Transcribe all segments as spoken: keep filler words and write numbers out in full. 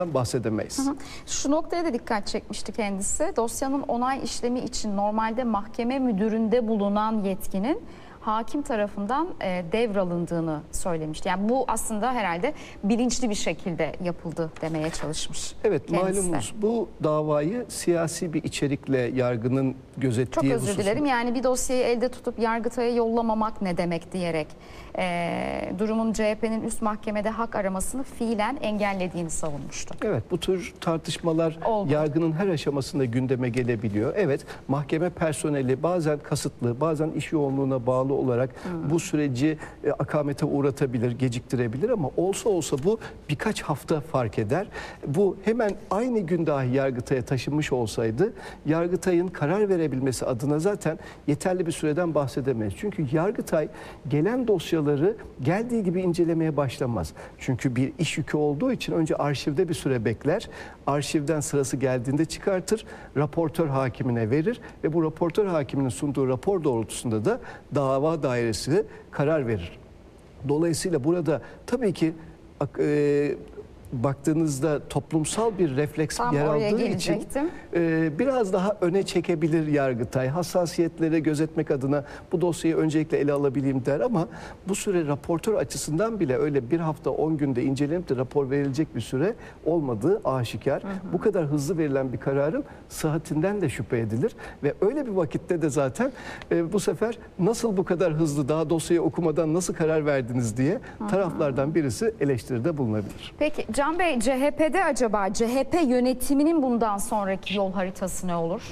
bahsedemeyiz. Hı hı. Şu noktaya da dikkat çekmişti kendisi. Dosyanın onay işlemi için normalde mahkeme müdüründe bulunan yetkinin hakim tarafından e, devralındığını söylemişti. Yani bu aslında herhalde bilinçli bir şekilde yapıldı demeye çalışmış. Evet, kendisi. malumunuz bu davayı siyasi bir içerikle yargının gözettiği Çok özür hususunda... dilerim. Yani bir dosyayı elde tutup Yargıtay'a yollamamak ne demek diyerek e, durumun C H P'nin üst mahkemede hak aramasını fiilen engellediğini savunmuştu. Evet, bu tür tartışmalar Oldu. yargının her aşamasında gündeme gelebiliyor. Evet, mahkeme personeli bazen kasıtlı, bazen iş yoğunluğuna bağlı olarak hmm. bu süreci e, akamete uğratabilir, geciktirebilir ama olsa olsa bu birkaç hafta fark eder. Bu hemen aynı gün dahi Yargıtay'a taşınmış olsaydı Yargıtay'ın karar verebilmesi adına zaten yeterli bir süreden bahsedemeyiz. Çünkü Yargıtay gelen dosyaları geldiği gibi incelemeye başlamaz. Çünkü bir iş yükü olduğu için önce arşivde bir süre bekler. Arşivden sırası geldiğinde çıkartır, raportör hakimine verir ve bu raportör hakiminin sunduğu rapor doğrultusunda da dava dairesi karar verir. Dolayısıyla burada tabii ki e, baktığınızda toplumsal bir refleks Tam yer oraya aldığı için e, biraz daha öne çekebilir Yargıtay. Hassasiyetleri gözetmek adına bu dosyayı öncelikle ele alabileyim der ama bu süre raportör açısından bile öyle bir hafta on günde incelenip de rapor verilecek bir süre olmadığı aşikar. Hı hı. Bu kadar hızlı verilen bir kararın sıhhatinden de şüphe edilir ve öyle bir vakitte de zaten e, bu sefer nasıl bu kadar hızlı daha dosyayı okumadan nasıl karar verdiniz diye hı hı. taraflardan birisi eleştiride bulunabilir. Peki Can Bey, C H P'de acaba C H P yönetiminin bundan sonraki yol haritası ne olur?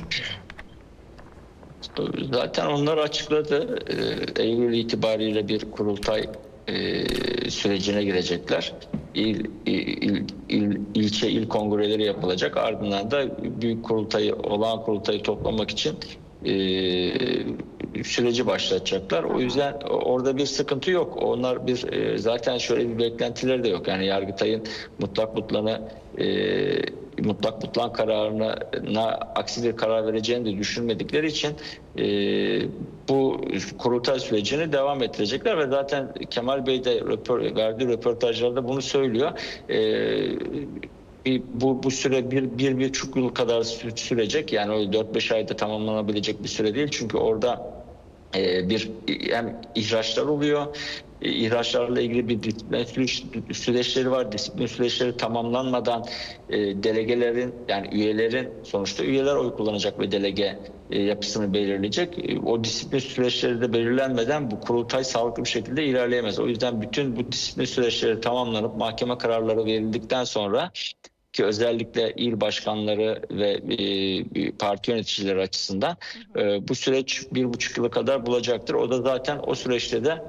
Zaten onlar açıkladı. Eylül itibariyle bir kurultay sürecine girecekler. İl, il, il, ilçe il kongreleri yapılacak. Ardından da büyük kurultayı, olağan kurultayı toplamak için e, süreci başlatacaklar. O yüzden orada bir sıkıntı yok. Onlar bir e, zaten şöyle bir beklentileri de yok. Yani Yargıtay'ın mutlak mutlağına e, mutlak mutlak kararına aksi bir karar vereceğini de düşünmedikleri için e, bu kurultay sürecini devam ettirecekler ve zaten Kemal Bey de röpor, verdiği röportajlarda bunu söylüyor. E, Bu, bu süre bir, bir, bir buçuk yıl kadar sürecek. Yani o dört beş ayda tamamlanabilecek bir süre değil. Çünkü orada e, bir hem ihraçlar oluyor. E, ihraçlarla ilgili bir disiplin süreçleri var. Disiplin süreçleri tamamlanmadan e, delegelerin yani üyelerin sonuçta üyeler oy kullanacak ve delege e, yapısını belirleyecek. E, o disiplin süreçleri de belirlenmeden bu kurultay sağlıklı bir şekilde ilerleyemez. O yüzden bütün bu disiplin süreçleri tamamlanıp mahkeme kararları verildikten sonra ki özellikle il başkanları ve e, parti yöneticileri açısından e, bu süreç bir buçuk yıla kadar bulacaktır. O da zaten o süreçte de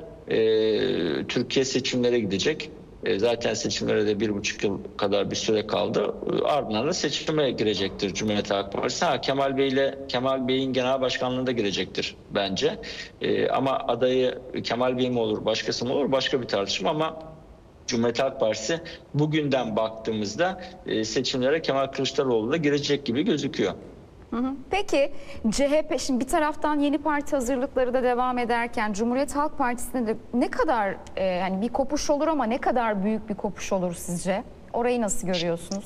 e, Türkiye seçimlere gidecek. E, zaten seçimlere de bir buçuk yıl kadar bir süre kaldı. E, ardından da seçime girecektir Cumhuriyet Halk Partisi. Ha, Kemal Bey ile Kemal Bey'in genel başkanlığında girecektir bence. E, ama adayı Kemal Bey mi olur, başkası mı olur başka bir tartışma ama Cumhuriyet Halk Partisi bugünden baktığımızda seçimlere Kemal Kılıçdaroğlu da girecek gibi gözüküyor. Hı hı. Peki C H P şimdi bir taraftan yeni parti hazırlıkları da devam ederken Cumhuriyet Halk Partisi'nde de ne kadar e, hani bir kopuş olur ama ne kadar büyük bir kopuş olur sizce? Orayı nasıl görüyorsunuz?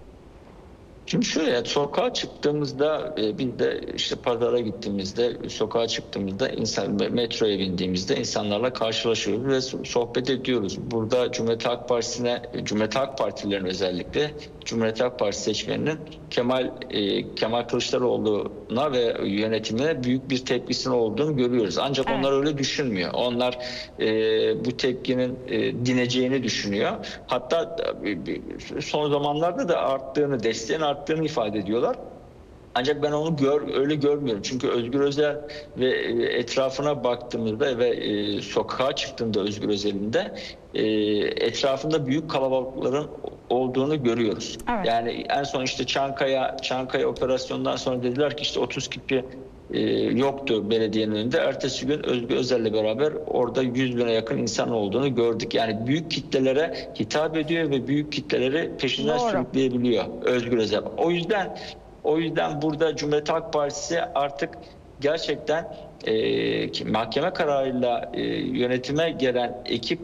Şimdi şöyle sokağa çıktığımızda biz de işte pazara gittiğimizde sokağa çıktığımızda insan metroya bindiğimizde insanlarla karşılaşıyoruz ve sohbet ediyoruz. Burada Cumhuriyet Halk Partisi'ne Cumhuriyet Halk Partilerin özellikle Cumhuriyet Halk Partisi seçmeninin Kemal e, Kemal Kılıçdaroğlu'na ve yönetimine büyük bir tepkisinin olduğunu görüyoruz. Ancak evet. onlar öyle düşünmüyor. Onlar e, bu tepkinin e, dineceğini düşünüyor. Hatta e, son zamanlarda da arttığını, desteğin arttığını ifade ediyorlar. Ancak ben onu gör, öyle görmüyorum. Çünkü Özgür Özel ve etrafına baktığımızda ve e, sokağa çıktığında Özgür Özel'in de e, etrafında büyük kalabalıkların olduğunu görüyoruz. Evet. Yani en son işte Çankaya Çankaya operasyonundan sonra dediler ki işte otuz kişi e, yoktu belediyenin önünde. Ertesi gün Özgür Özel'le beraber orada yüz bine yakın insan olduğunu gördük. Yani büyük kitlelere hitap ediyor ve büyük kitleleri peşinden Doğru. sürükleyebiliyor Özgür Özel. O yüzden O yüzden burada Cumhuriyet Halk Partisi artık gerçekten e, mahkeme kararıyla e, yönetime gelen ekip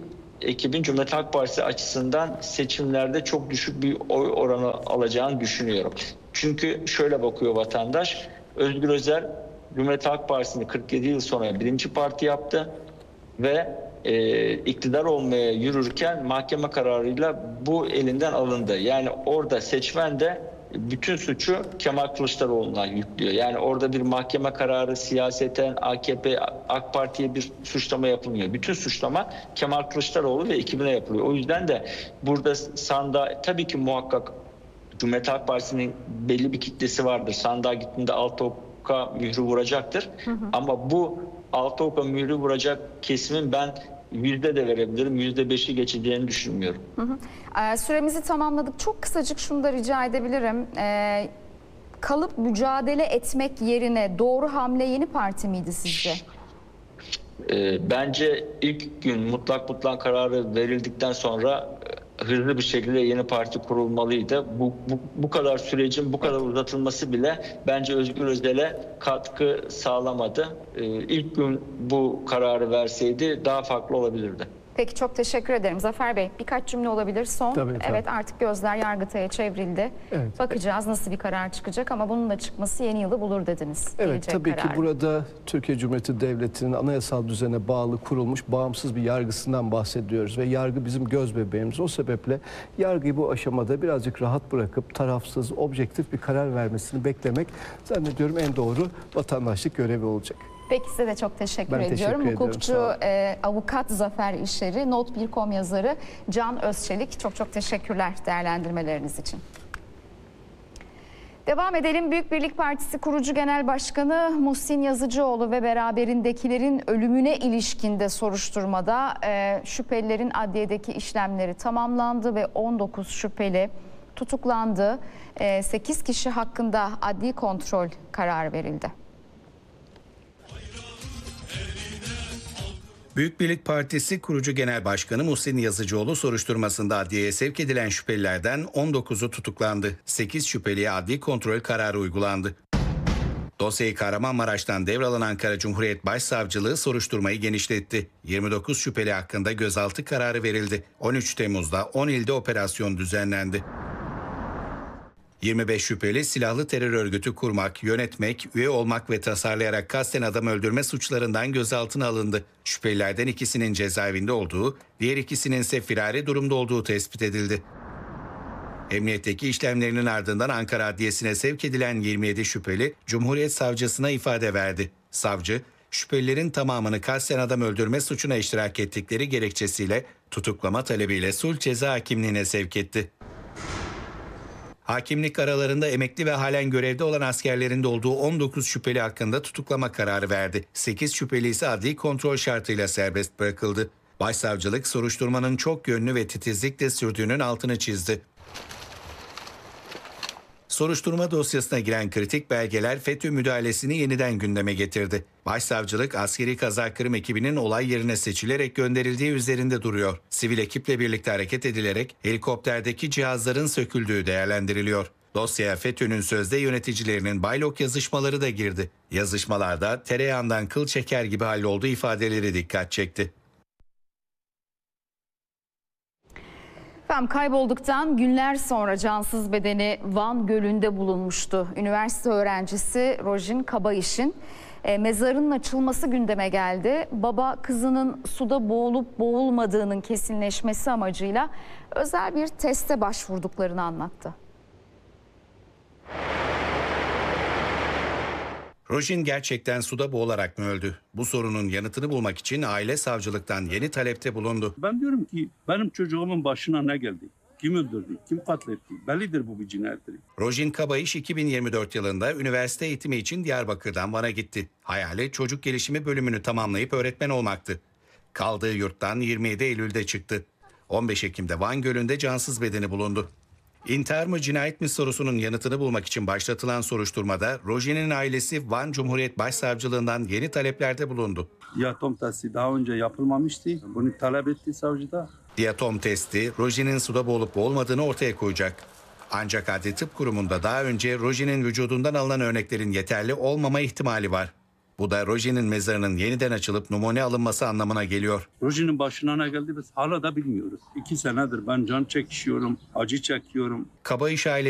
ekibin Cumhuriyet Halk Partisi açısından seçimlerde çok düşük bir oy oranı alacağını düşünüyorum. Çünkü şöyle bakıyor vatandaş. Özgür Özel Cumhuriyet Halk Partisi'ni kırk yedi yıl sonra birinci parti yaptı ve e, iktidar olmaya yürürken mahkeme kararıyla bu elinden alındı. Yani orada seçmen de bütün suçu Kemal Kılıçdaroğlu'na yüklüyor. Yani orada bir mahkeme kararı siyaseten A K P, AK Parti'ye bir suçlama yapılmıyor. Bütün suçlama Kemal Kılıçdaroğlu ve ekibine yapılıyor. O yüzden de burada sandığa tabii ki muhakkak Cumhuriyet Halk Partisi'nin belli bir kitlesi vardır. Sandığa gittiğinde altı oka mührü vuracaktır. Hı hı. Ama bu altı oka mührü vuracak kesimin ben yüzde de verebilirim. Yüzde beşi geçeceğini düşünmüyorum. Hı hı. Ee, süremizi tamamladık. Çok kısacık şunu da rica edebilirim. Ee, kalıp mücadele etmek yerine doğru hamle Yeni Parti miydi sizce? Ee, bence ilk gün mutlak mutlak kararı verildikten sonra hızlı bir şekilde Yeni Parti kurulmalıydı. Bu, bu, bu kadar sürecin bu kadar uzatılması bile bence Özgür Özel'e katkı sağlamadı. Ee, ilk gün bu kararı verseydi daha farklı olabilirdi. Peki, çok teşekkür ederim. Zafer Bey, birkaç cümle olabilir son. Tabii, tabii. Evet, artık gözler Yargıtay'a çevrildi. Evet. Bakacağız nasıl bir karar çıkacak ama bunun da çıkması yeni yılı bulur dediniz. Evet, Gelecek tabii karar. ki burada Türkiye Cumhuriyeti Devleti'nin anayasal düzene bağlı kurulmuş bağımsız bir yargısından bahsediyoruz ve yargı bizim göz bebeğimiz. O sebeple yargıyı bu aşamada birazcık rahat bırakıp tarafsız, objektif bir karar vermesini beklemek zannediyorum en doğru vatandaşlık görevi olacak. Peki, size de çok teşekkür ben ediyorum. Teşekkür Hukukçu, ediyorum, e, avukat Zafer İşleri, not bir nokta com yazarı Can Özçelik. Çok çok teşekkürler değerlendirmeleriniz için. Devam edelim. Büyük Birlik Partisi kurucu genel başkanı Muhsin Yazıcıoğlu ve beraberindekilerin ölümüne ilişkinde soruşturmada e, şüphelilerin adliyedeki işlemleri tamamlandı ve on dokuz şüpheli tutuklandı. E, sekiz kişi hakkında adli kontrol kararı verildi. Büyük Birlik Partisi kurucu genel başkanı Muhsin Yazıcıoğlu soruşturmasında adliyeye sevk edilen şüphelilerden on dokuzu tutuklandı. sekiz şüpheliye adli kontrol kararı uygulandı. Dosyayı Kahramanmaraş'tan devralan Ankara Cumhuriyet Başsavcılığı soruşturmayı genişletti. yirmi dokuz şüpheli hakkında gözaltı kararı verildi. on üç Temmuz'da on ilde operasyon düzenlendi. yirmi beş şüpheli silahlı terör örgütü kurmak, yönetmek, üye olmak ve tasarlayarak kasten adam öldürme suçlarından gözaltına alındı. Şüphelilerden ikisinin cezaevinde olduğu, diğer ikisinin ise firari durumda olduğu tespit edildi. Emniyetteki işlemlerinin ardından Ankara Adliyesi'ne sevk edilen yirmi yedi şüpheli Cumhuriyet Savcısına ifade verdi. Savcı, şüphelilerin tamamını kasten adam öldürme suçuna iştirak ettikleri gerekçesiyle tutuklama talebiyle sulh ceza hakimliğine sevk etti. Hakimlik aralarında emekli ve halen görevde olan askerlerin de olduğu on dokuz şüpheli hakkında tutuklama kararı verdi. sekiz şüpheli ise adli kontrol şartıyla serbest bırakıldı. Başsavcılık soruşturmanın çok yönlü ve titizlikle sürdüğünün altını çizdi. Soruşturma dosyasına giren kritik belgeler FETÖ müdahalesini yeniden gündeme getirdi. Başsavcılık askeri kaza kırım ekibinin olay yerine seçilerek gönderildiği üzerinde duruyor. Sivil ekiple birlikte hareket edilerek helikopterdeki cihazların söküldüğü değerlendiriliyor. Dosyaya FETÖ'nün sözde yöneticilerinin baylok yazışmaları da girdi. Yazışmalarda tereyağından kıl çeker gibi hallolduğu ifadeleri dikkat çekti. Efendim, kaybolduktan günler sonra cansız bedeni Van Gölü'nde bulunmuştu. Üniversite öğrencisi Rojin Kabayiş'in e, mezarının açılması gündeme geldi. Baba kızının suda boğulup boğulmadığının kesinleşmesi amacıyla özel bir teste başvurduklarını anlattı. Rojin gerçekten suda boğularak mı öldü? Bu sorunun yanıtını bulmak için aile savcılıktan yeni talepte bulundu. Ben diyorum ki benim çocuğumun başına ne geldi? Kim öldürdü? Kim katletti? Bellidir bu bir cinayettir. Rojin Kabayış iki bin yirmi dört yılında üniversite eğitimi için Diyarbakır'dan Van'a gitti. Hayali çocuk gelişimi bölümünü tamamlayıp öğretmen olmaktı. Kaldığı yurttan yirmi yedi Eylül'de çıktı. on beş Ekim'de Van Gölü'nde cansız bedeni bulundu. İntihar mı cinayet mi sorusunun yanıtını bulmak için başlatılan soruşturmada Rojin'in ailesi Van Cumhuriyet Başsavcılığından yeni taleplerde bulundu. Diatom testi daha önce yapılmamıştı. Bunu talep etti savcı da. Diatom testi Rojin'in suda boğulup boğulmadığını ortaya koyacak. Ancak Adli Tıp Kurumu'nda daha önce Rojin'in vücudundan alınan örneklerin yeterli olmama ihtimali var. Bu da Roji'nin mezarının yeniden açılıp numune alınması anlamına geliyor. Roji'nin başına ne geldi biz hala da bilmiyoruz. İki senedir ben can çekişiyorum, acı çekiyorum. Kabayış ailesi